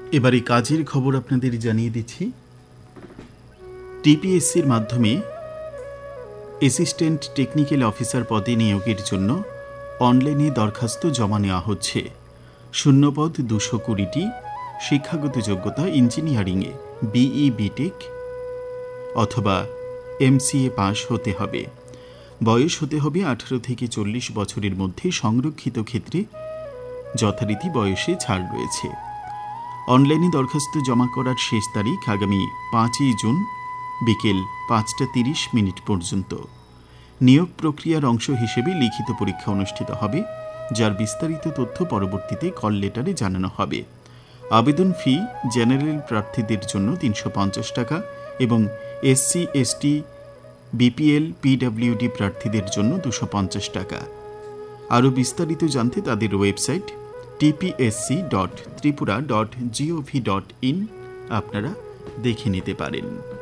এবারে কাজের খবর আপনাদের জানিয়ে দিচ্ছি। টিপিএসসির মাধ্যমে অ্যাসিস্ট্যান্ট টেকনিক্যাল অফিসার পদে নিয়োগের জন্য অনলাইনে দরখাস্ত জমা নেওয়া হচ্ছে। শূন্যপদ 220টি। শিক্ষাগত যোগ্যতা ইঞ্জিনিয়ারিংয়ে বিই বিটেক অথবা এমসিএ পাস হতে হবে। বয়স হতে হবে 18 থেকে 40 বছরের মধ্যে। সংরক্ষিত ক্ষেত্রে যথারীতি বয়সে ছাড় রয়েছে। অনলাইনে দরখাস্ত জমা করার শেষ তারিখ আগামী 5ই জুন বিকেল 5:30 পর্যন্ত। নিয়োগ প্রক্রিয়ার অংশ হিসেবে লিখিত পরীক্ষা অনুষ্ঠিত হবে, যার বিস্তারিত তথ্য পরবর্তীতে কল লেটারে জানানো হবে। আবেদন ফি জেনারেল প্রার্থীদের জন্য 350 টাকা এবং এসসি এসটি বিপিএল পিডব্লিউডি প্রার্থীদের জন্য 250 টাকা। আরও বিস্তারিত জানতে তাদের ওয়েবসাইট tpsc.tripura.gov.in আপনারা দেখে নিতে পারেন।